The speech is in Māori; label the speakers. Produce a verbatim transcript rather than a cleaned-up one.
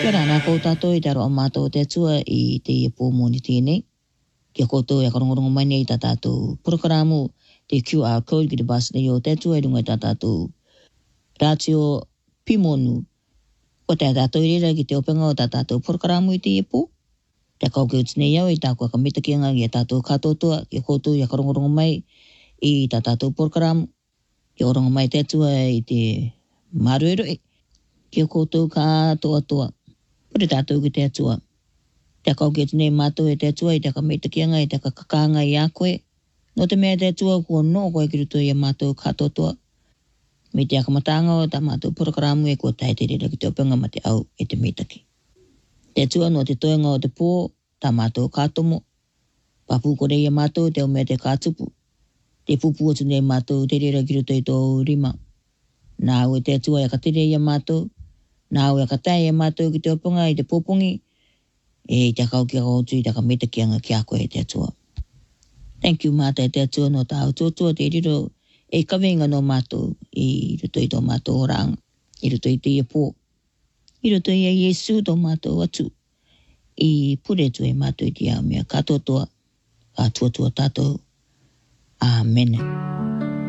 Speaker 1: Kia rā nā kou tātou i taro o mātou te tua i te ia pōmoni tēnei. Kia koutou e karongorongo mai nei tā tātou programo te Q R code ki te basne o te tua i runga tā tātou rātio pimonu. Ko te tātou i rira ki te openga o tā tātou programo i te ia pō. Te kau ke utinei au i tā kua ka mitakianga ki a tātou katotoa. Kia koutou i karongorongo mai i tā tātou programo. Kia orongo mai te tua i te marueroi. Kia koutou ka toa toa. Pure tātou ki te atua. Te kau ke tine mātou e te atua i te ka meitakianga i te ka kakanga i a koe. No te mea te atua kua no koe ki ruto i a mātou katotoa. Me te akamatanga o ta mātou programo e kua tae te rira ki te openga ma te au e te meitaki. Te atua no te toenga o te pō, ta mātou kātomo. Papu kore i a mātou te o mea te kātupu. Te pupu o tine mātou te rira ki ruto i tō rima. Nā ue te atua i a katire i a mātou. Nā ue a katai e mātou ki te opunga i te pōpungi, e i te kau ki a koutu i te ka metakianga ki a koe e te atua. Thank you mātai te atua no tā autotua te riro e kawenga no mātou i ruto i tō mātou oranga, i ruto i te ia pō, i ruto i a Yesu tō mātou atu, i pure tu e mātou i te au mea katotoa, a tuatua tātou. Amen.